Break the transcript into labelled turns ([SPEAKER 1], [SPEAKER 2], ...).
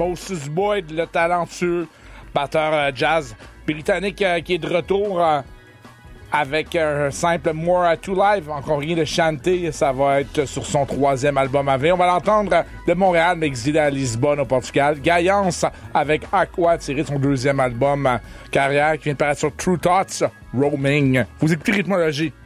[SPEAKER 1] Moses Boyd, le talentueux batteur jazz britannique qui est de retour avec un simple More to Live. Encore rien de chanter, ça va être sur son 3e album à venir. On va l'entendre de Montréal, mais exilé à Lisbonne, au Portugal. Gaillance avec Aqua, tiré de son 2e album carrière, qui vient de paraître sur True Thoughts, Roaming. Vous écoutez Rythmologie.